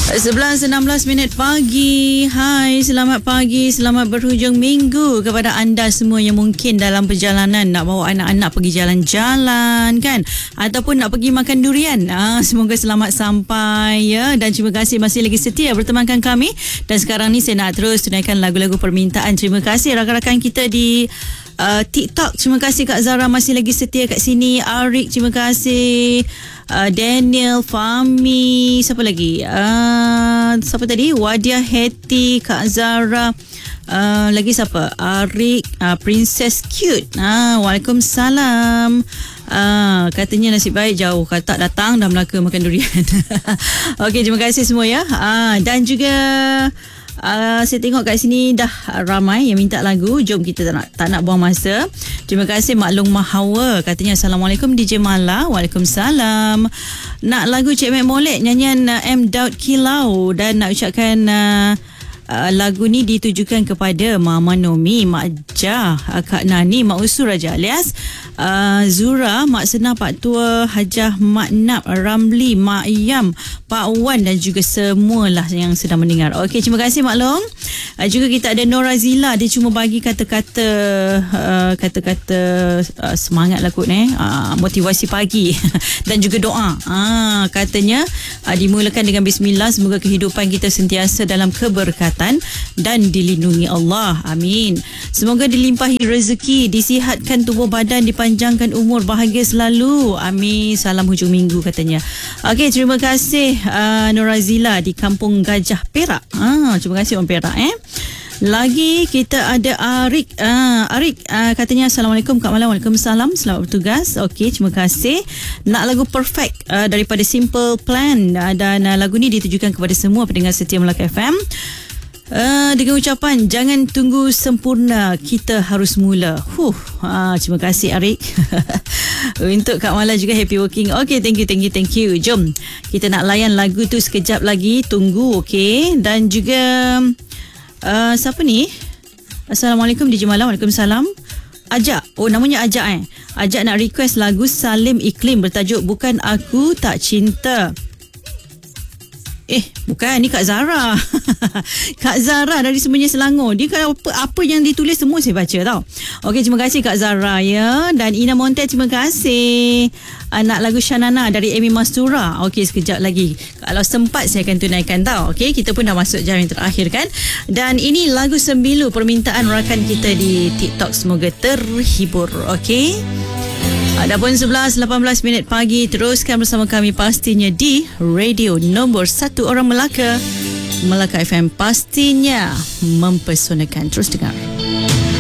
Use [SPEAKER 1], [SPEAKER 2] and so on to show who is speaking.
[SPEAKER 1] 11:16 pagi. Hai, selamat pagi, selamat berhujung minggu kepada anda semua yang mungkin dalam perjalanan nak bawa anak-anak pergi jalan-jalan kan, ataupun nak pergi makan durian. Semoga selamat sampai ya, dan terima kasih masih lagi setia bertemankan kami. Dan sekarang ni saya nak terus tunaikan lagu-lagu permintaan. Terima kasih rakan-rakan kita di TikTok. Terima kasih Kak Zara masih lagi setia kat sini. Arik, terima kasih. Daniel, Fahmi, siapa lagi? Siapa tadi? Wadia, Heti, Kak Zara. Lagi siapa? Arik, Princess Cute. Waalaikumsalam. Katanya nasib baik jauh, kalau tak datang dah Melaka makan durian. Okey, terima kasih semua ya. Dan juga saya tengok kat sini dah ramai yang minta lagu. Jom kita tak nak buang masa. Terima kasih Maklong Mahawa, katanya Assalamualaikum DJ Mala. Waalaikumsalam. Nak lagu Cik Mek Molek nyanyian M. Daud Kilau, dan nak ucapkan lagu ni ditujukan kepada Mama Nomi, Mak Jah, Kak Nani, Mak Usur Raja alias Zura, Mak Senah, Pak Tua, Hajah, Mak Nap, Ramli, Mak Yam, Pak Wan, dan juga semualah yang sedang mendengar. Okey, terima kasih Mak Long. Juga kita ada Nora Zila, dia cuma bagi kata-kata semangat lah kot motivasi pagi dan juga doa. Katanya dimulakan dengan bismillah, semoga kehidupan kita sentiasa dalam keberkatan dan dilindungi Allah. Amin. Semoga dilimpahi rezeki, disihatkan tubuh badan, dipanjangkan umur, bahagia selalu. Amin. Salam hujung minggu katanya. Okey, terima kasih Nora Zila di Kampung Gajah Perak. Terima kasih orang Perak Lagi kita ada Arik. Arik katanya Assalamualaikum Kak Malam. Waalaikumsalam. Selamat bertugas. Okey, terima kasih. Nak lagu Perfect daripada Simple Plan, dan lagu ni ditujukan kepada semua pendengar setia Melaka FM. Dengan ucapan jangan tunggu sempurna, kita harus mula. Terima kasih Arik. Untuk Kak Mala juga happy working. Okay, thank you. Jom kita nak layan lagu tu sekejap lagi. Tunggu, okay. Dan juga siapa ni? Assalamualaikum DJ Mala. Waalaikumsalam. Ajak. Namanya Ajak Ajak nak request lagu Salim Iklim bertajuk Bukan Aku Tak Cinta. Bukan, ni Kak Zara. Kak Zara dari Semenyi Selangor. Dia kalau apa yang ditulis semua saya baca tau. Okey, terima kasih Kak Zara ya. Dan Ina Monte, terima kasih. Nak lagu Shanana dari Amy Mastura. Okey, sekejap lagi kalau sempat saya akan tunaikan tau. Okey, kita pun dah masuk jam yang terakhir kan. Dan ini lagu Sembilu permintaan rakan kita di TikTok. Semoga terhibur. Okey, adapun 11:18 pagi, teruskan bersama kami pastinya di radio nombor 1 orang Melaka, Melaka FM, pastinya mempesonakan. Terus dengar.